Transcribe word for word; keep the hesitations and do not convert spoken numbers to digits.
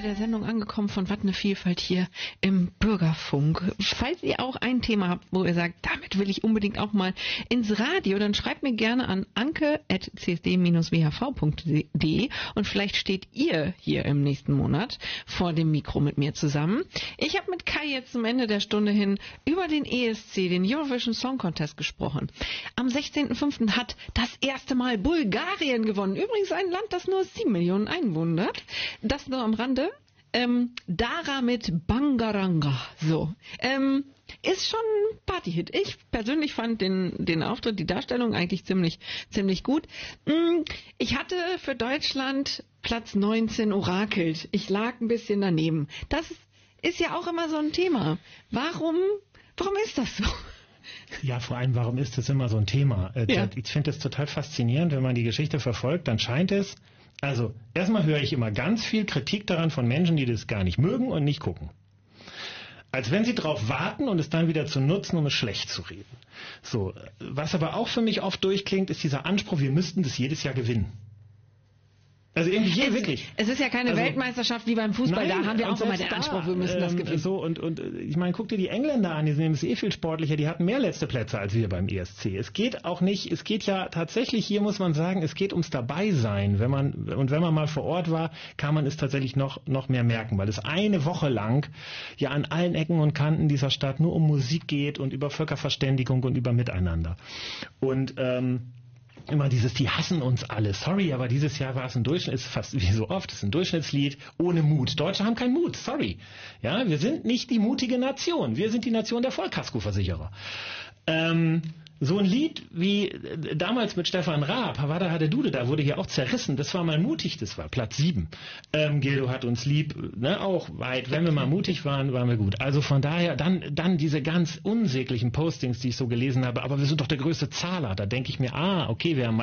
der Sendung angekommen von Wat ne Vielfalt hier im Bürgerfunk. Falls ihr auch ein Thema habt, wo ihr sagt, damit will ich unbedingt auch mal ins Radio, dann schreibt mir gerne an anke at c s d dash w h v punkt d e und vielleicht steht ihr hier im nächsten Monat vor dem Mikro mit mir zusammen. Ich habe mit Kai jetzt zum Ende der Stunde hin über den E S C, den Eurovision Song Contest, gesprochen. Am sechzehnten fünften hat das erste Mal Bulgarien gewonnen. Übrigens ein Land, das nur sieben Millionen Einwohner hat. Das nur am Rande. Ähm, Dara mit Bangaranga. So. Ähm, ist schon ein Partyhit. Ich persönlich fand den, den Auftritt, die Darstellung eigentlich ziemlich, ziemlich gut. Ich hatte für Deutschland Platz neunzehn orakelt. Ich lag ein bisschen daneben. Das ist ja auch immer so ein Thema. Warum, warum ist das so? Ja, vor allem, warum ist das immer so ein Thema? Äh, Ja. Ich finde es total faszinierend, wenn man die Geschichte verfolgt, dann scheint es, also erstmal höre ich immer ganz viel Kritik daran von Menschen, die das gar nicht mögen und nicht gucken. Als wenn sie drauf warten und es dann wieder zu nutzen, um es schlecht zu reden. So, was aber auch für mich oft durchklingt, ist dieser Anspruch, wir müssten das jedes Jahr gewinnen. Also irgendwie je, es, wirklich. Es ist ja keine Also, Weltmeisterschaft wie beim Fußball, nein, da haben wir und auch immer selbst den Anspruch, da, wir müssen das ähm, gewinnen. So, und, und ich meine, guck dir die Engländer an, die sind nämlich eh viel sportlicher, die hatten mehr letzte Plätze als wir beim E S C. Es geht auch nicht, es geht ja tatsächlich, hier muss man sagen, es geht ums Dabeisein. Wenn man, und wenn man mal vor Ort war, kann man es tatsächlich noch, noch mehr merken, weil es eine Woche lang ja an allen Ecken und Kanten dieser Stadt nur um Musik geht und über Völkerverständigung und über Miteinander. Und, ähm, immer dieses, die hassen uns alle. Sorry, aber dieses Jahr war es ein Durchschnitt, ist fast wie so oft, es ist ein Durchschnittslied ohne Mut. Deutsche haben keinen Mut, sorry. Ja, wir sind nicht die mutige Nation. Wir sind die Nation der Vollkaskoversicherer. Ähm, so ein Lied wie äh, damals mit Stefan Raab, Havada Hade Dude, da wurde hier auch zerrissen. Das war mal mutig, das war Platz sieben. Ähm, Gildo hat uns lieb, ne, auch weit. Wenn wir mal mutig waren, waren wir gut. Also von daher, dann, dann diese ganz unsäglichen Postings, die ich so gelesen habe, aber wir sind doch der größte Zahler. Da denke ich mir, ah, okay, wir haben